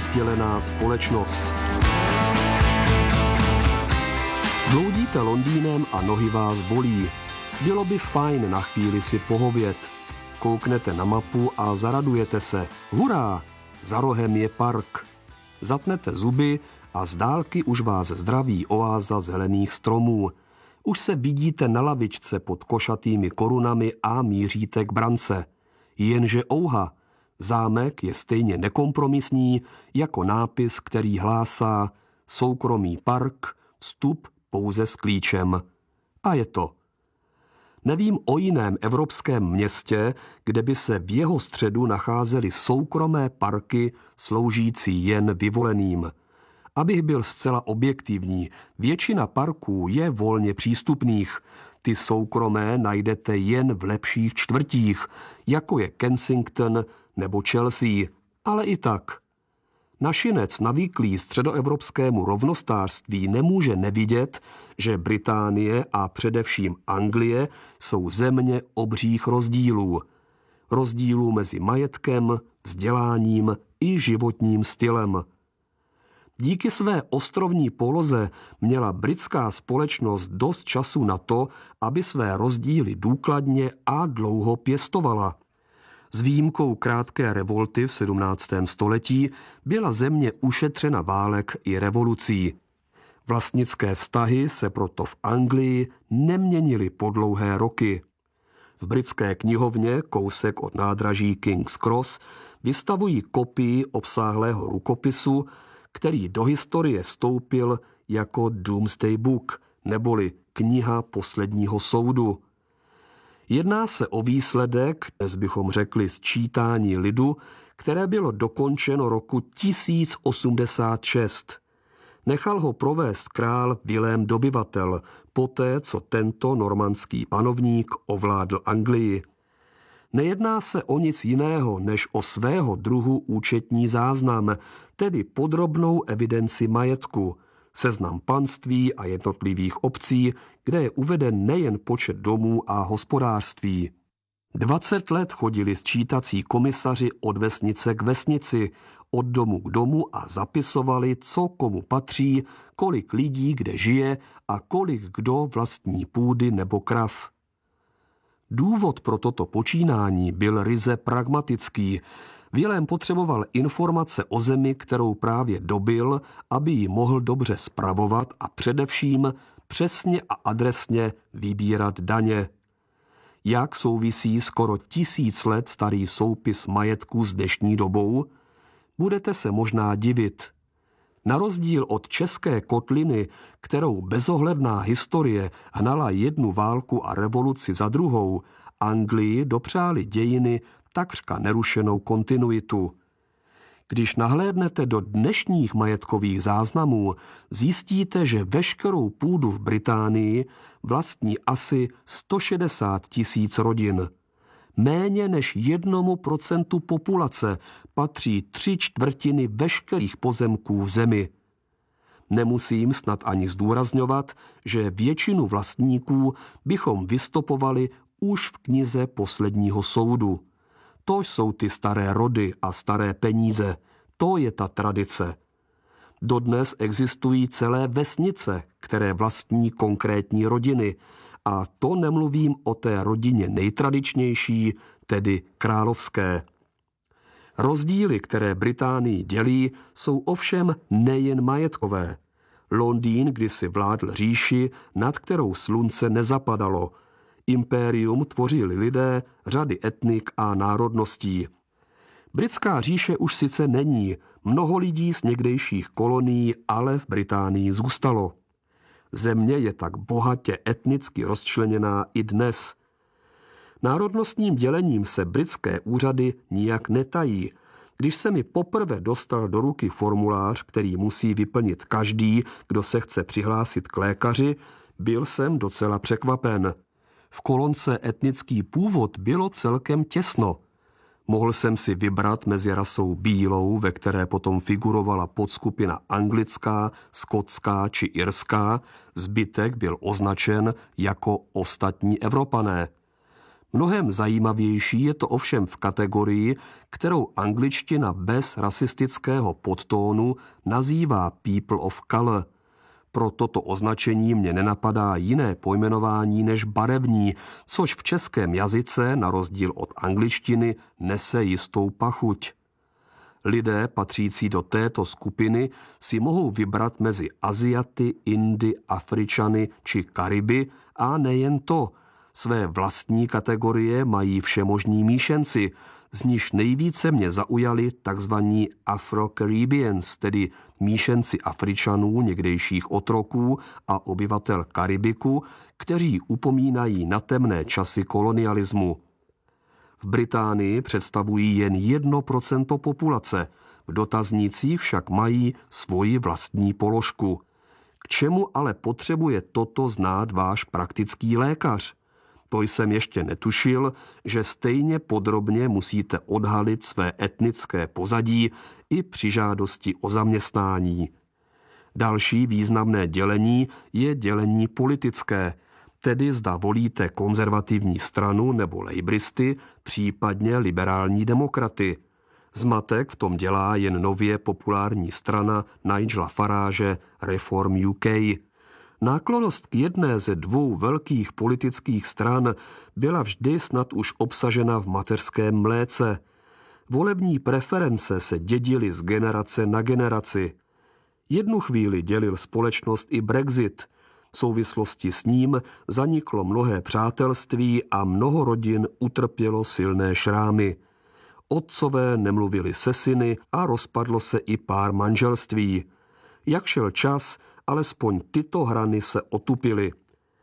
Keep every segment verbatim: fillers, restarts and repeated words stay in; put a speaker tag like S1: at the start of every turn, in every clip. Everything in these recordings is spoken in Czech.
S1: rozdělená společnost. Bloudíte Londýnem a nohy vás bolí. Bylo by fajn na chvíli si pohovět. Kouknete na mapu a zaradujete se. Hurá! Za rohem je park. Zatnete zuby a z dálky už vás zdraví oáza zelených stromů. Už se vidíte na lavičce pod košatými korunami a míříte k brance. Jenže ouha, zámek je stejně nekompromisní jako nápis, který hlásá soukromý park, vstup pouze s klíčem. A je to. Nevím o jiném evropském městě, kde by se v jeho středu nacházely soukromé parky sloužící jen vyvoleným. Abych byl zcela objektivní, většina parků je volně přístupných. Ty soukromé najdete jen v lepších čtvrtích, jako je Kensington nebo Chelsea, ale i tak. Našinec navyklý středoevropskému rovnostářství nemůže nevidět, že Británie a především Anglie jsou země obřích rozdílů. Rozdílů mezi majetkem, vzděláním i životním stylem. Díky své ostrovní poloze měla britská společnost dost času na to, aby své rozdíly důkladně a dlouho pěstovala. S výjimkou krátké revolty v sedmnáctém století byla země ušetřena válek i revolucí. Vlastnické vztahy se proto v Anglii neměnily po dlouhé roky. V britské knihovně, kousek od nádraží King's Cross, vystavují kopii obsáhlého rukopisu, který do historie vstoupil jako Doomsday Book, neboli kniha posledního soudu. Jedná se o výsledek, dnes bychom řekli sčítání lidu, které bylo dokončeno roku tisíc osmdesát šest. Nechal ho provést král Vilém Dobyvatel, poté co tento normandský panovník ovládl Anglii. Nejedná se o nic jiného než o svého druhu účetní záznam, tedy podrobnou evidenci majetku, seznam panství a jednotlivých obcí, kde je uveden nejen počet domů a hospodářství. Dvacet let chodili sčítací komisaři od vesnice k vesnici, od domu k domu a zapisovali, co komu patří, kolik lidí kde žije a kolik kdo vlastní půdy nebo krav. Důvod pro toto počínání byl ryze pragmatický. Vilém potřeboval informace o zemi, kterou právě dobyl, aby ji mohl dobře spravovat a především přesně a adresně vybírat daně. Jak souvisí skoro tisíc let starý soupis majetku s dnešní dobou? Budete se možná divit. Na rozdíl od české kotliny, kterou bezohledná historie hnala jednu válku a revoluci za druhou, Anglii dopřáli dějiny takřka nerušenou kontinuitu. Když nahlédnete do dnešních majetkových záznamů, zjistíte, že veškerou půdu v Británii vlastní asi sto šedesát tisíc rodin. Méně než jednomu procentu populace patří tři čtvrtiny veškerých pozemků v zemi. Nemusím snad ani zdůrazňovat, že většinu vlastníků bychom vystopovali už v knize posledního soudu. To jsou ty staré rody a staré peníze, to je ta tradice. Dodnes existují celé vesnice, které vlastní konkrétní rodiny, a to nemluvím o té rodině nejtradičnější, tedy královské. Rozdíly, které Británii dělí, jsou ovšem nejen majetkové. Londýn kdysi vládl říši, nad kterou slunce nezapadalo. Impérium tvořili lidé řady etnik a národností. Britská říše už sice není, mnoho lidí z někdejších kolonií ale v Británii zůstalo. Země je tak bohatě etnicky rozčleněná i dnes. Národnostním dělením se britské úřady nijak netají. Když se mi poprvé dostal do ruky formulář, který musí vyplnit každý, kdo se chce přihlásit k lékaři, byl jsem docela překvapen. V kolonce etnický původ bylo celkem těsno. Mohl jsem si vybrat mezi rasou bílou, ve které potom figurovala podskupina anglická, skotská či irská, zbytek byl označen jako ostatní Evropané. Mnohem zajímavější je to ovšem v kategorii, kterou angličtina bez rasistického podtónu nazývá people of color. Pro toto označení mě nenapadá jiné pojmenování než barevní, což v českém jazyce, na rozdíl od angličtiny, nese jistou pachuť. Lidé patřící do této skupiny si mohou vybrat mezi Aziaty, Indy, Afričany či Kariby a nejen to. Své vlastní kategorie mají všemožní míšenci, z níž nejvíce mě zaujali takzvaní Afro-Caribbeans, tedy míšenci Afričanů, někdejších otroků a obyvatel Karibiku, kteří upomínají na temné časy kolonialismu. V Británii představují jen jedno procento populace, v dotaznících však mají svoji vlastní položku. K čemu ale potřebuje toto znát váš praktický lékař? To jsem ještě netušil, že stejně podrobně musíte odhalit své etnické pozadí i při žádosti o zaměstnání. Další významné dělení je dělení politické, tedy zda volíte konzervativní stranu nebo lejbristy, případně liberální demokraty. Zmatek v tom dělá jen nově populární strana Nigela Farage Reform U K. Náklonnost k jedné ze dvou velkých politických stran byla vždy snad už obsažena v mateřském mléce. Volební preference se dědily z generace na generaci. Jednu chvíli dělil společnost i Brexit. V souvislosti s ním zaniklo mnohé přátelství a mnoho rodin utrpělo silné šrámy. Otcové nemluvili se syny a rozpadlo se i pár manželství. Jak šel čas, alespoň tyto hrany se otupily.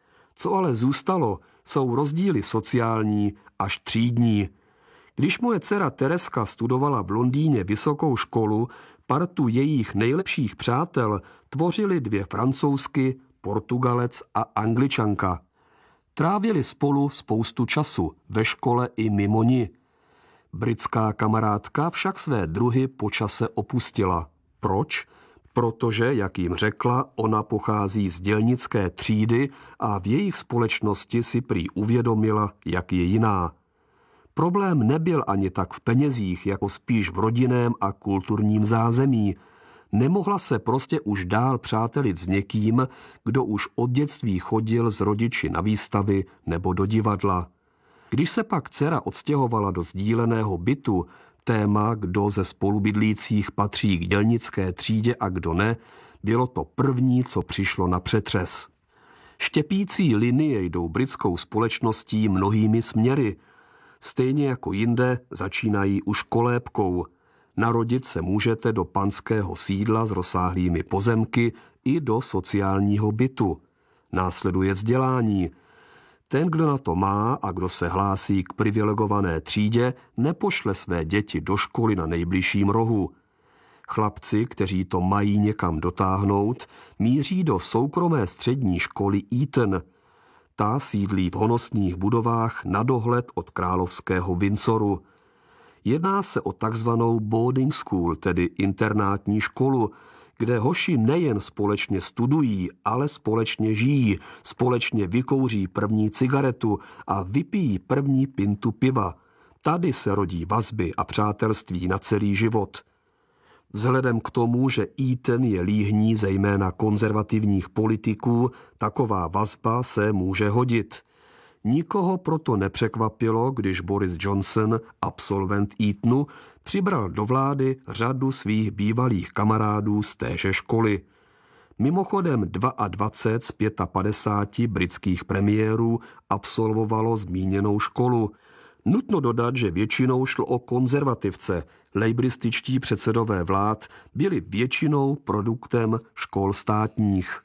S1: Co ale zůstalo, jsou rozdíly sociální až třídní. Když moje dcera Tereska studovala v Londýně vysokou školu, partu jejich nejlepších přátel tvořili dvě Francouzsky, Portugalec a Angličanka. Trávili spolu spoustu času, ve škole i mimo ni. Britská kamarádka však své druhy po čase opustila. Proč? Protože, jak jim řekla, ona pochází z dělnické třídy a v jejich společnosti si prý uvědomila, jak je jiná. Problém nebyl ani tak v penězích, jako spíš v rodinném a kulturním zázemí. Nemohla se prostě už dál přátelit s někým, kdo už od dětství chodil s rodiči na výstavy nebo do divadla. Když se pak dcera odstěhovala do sdíleného bytu, téma, kdo ze spolubydlících patří k dělnické třídě a kdo ne, bylo to první, co přišlo na přetřes. Štěpící linie jdou britskou společností mnohými směry. Stejně jako jinde začínají už kolébkou. Narodit se můžete do panského sídla s rozsáhlými pozemky i do sociálního bytu. Následuje vzdělání. Ten, kdo na to má a kdo se hlásí k privilegované třídě, nepošle své děti do školy na nejbližším rohu. Chlapci, kteří to mají někam dotáhnout, míří do soukromé střední školy Eton. Ta sídlí v honosných budovách na dohled od královského Windsoru. Jedná se o takzvanou boarding school, tedy internátní školu, kde hoši nejen společně studují, ale společně žijí, společně vykouří první cigaretu a vypijí první pintu piva. Tady se rodí vazby a přátelství na celý život. Vzhledem k tomu, že Eton je líhní zejména konzervativních politiků, taková vazba se může hodit. Nikoho proto nepřekvapilo, když Boris Johnson, absolvent Etonu, přibral do vlády řadu svých bývalých kamarádů z téže školy. Mimochodem dvacet dva z padesáti pěti britských premiérů absolvovalo zmíněnou školu. Nutno dodat, že většinou šlo o konzervativce. Lejbrističtí předsedové vlád byli většinou produktem škol státních.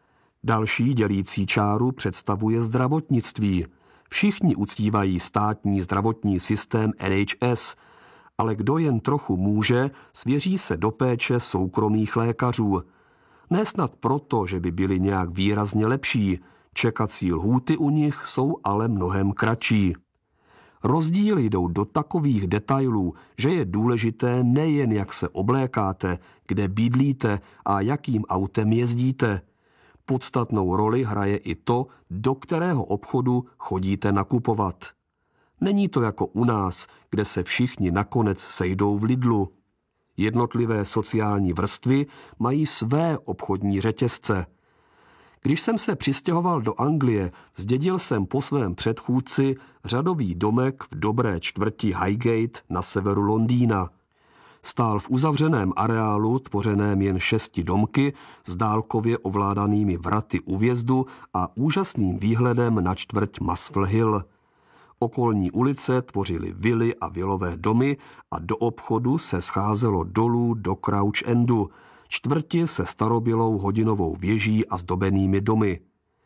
S1: Další dělící čáru představuje zdravotnictví. Všichni uctívají státní zdravotní systém N H S, ale kdo jen trochu může, svěří se do péče soukromých lékařů. Nesnad proto, že by byli nějak výrazně lepší, čekací lhůty u nich jsou ale mnohem kratší. Rozdíly jdou do takových detailů, že je důležité nejen jak se oblékáte, kde bydlíte a jakým autem jezdíte. Podstatnou roli hraje i to, do kterého obchodu chodíte nakupovat. Není to jako u nás, kde se všichni nakonec sejdou v Lidlu. Jednotlivé sociální vrstvy mají své obchodní řetězce. Když jsem se přistěhoval do Anglie, zdědil jsem po svém předchůdci řadový domek v dobré čtvrti Highgate na severu Londýna. Stál v uzavřeném areálu tvořeném jen šesti domky s dálkově ovládanými vraty u vjezdu a úžasným výhledem na čtvrť Muswell Hill. Okolní ulice tvořily vily a vilové domy a do obchodu se scházelo dolů do Crouch Endu, čtvrti se starobylou hodinovou věží a zdobenými domy.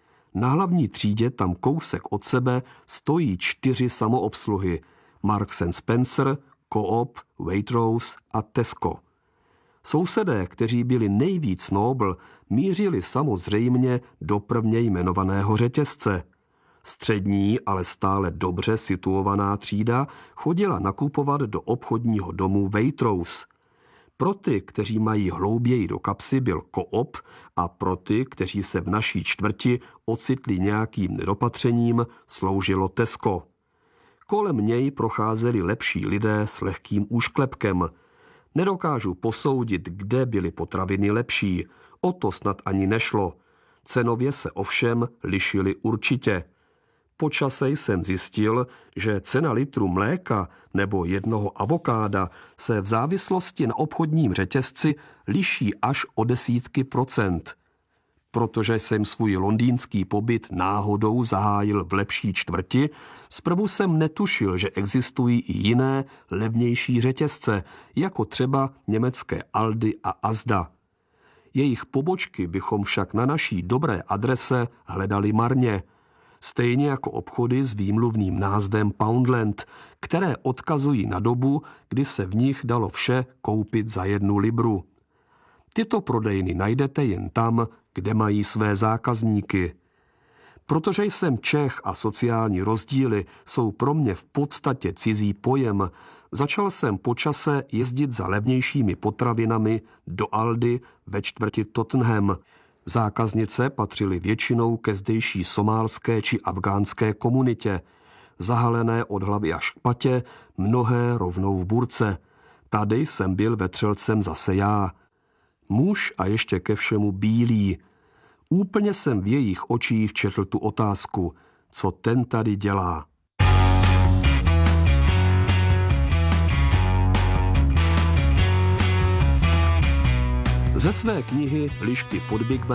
S1: Na hlavní třídě tam kousek od sebe stojí čtyři samoobsluhy – Marks and Spencer, Co-op, Waitrose a Tesco. Sousedé, kteří byli nejvíc nobl, mířili samozřejmě do prvně jmenovaného řetězce. Střední, ale stále dobře situovaná třída chodila nakupovat do obchodního domu Waitrose. Pro ty, kteří mají hlouběji do kapsy, byl Co-op a pro ty, kteří se v naší čtvrti ocitli nějakým nedopatřením, sloužilo Tesco. Kolem něj procházeli lepší lidé s lehkým úšklepkem. Nedokážu posoudit, kde byly potraviny lepší, o to snad ani nešlo. Cenově se ovšem lišily určitě. Po čase jsem zjistil, že cena litru mléka nebo jednoho avokáda se v závislosti na obchodním řetězci liší až o desítky procent. Protože jsem svůj londýnský pobyt náhodou zahájil v lepší čtvrti, zprvu jsem netušil, že existují i jiné, levnější řetězce, jako třeba německé Aldi a Asda. Jejich pobočky bychom však na naší dobré adrese hledali marně. Stejně jako obchody s výmluvným názvem Poundland, které odkazují na dobu, kdy se v nich dalo vše koupit za jednu libru. Tyto prodejny najdete jen tam, kde mají své zákazníky. Protože jsem Čech a sociální rozdíly jsou pro mě v podstatě cizí pojem, začal jsem po čase jezdit za levnějšími potravinami do Aldi ve čtvrti Tottenham. Zákaznice patřily většinou ke zdejší somálské či afgánské komunitě. Zahalené od hlavy až k patě, mnohé rovnou v burce. Tady jsem byl vetřelcem zase já. Muž a ještě ke všemu bílý. Úplně jsem v jejich očích četl tu otázku, co ten tady dělá. Ze své knihy Lišky pod Big Ben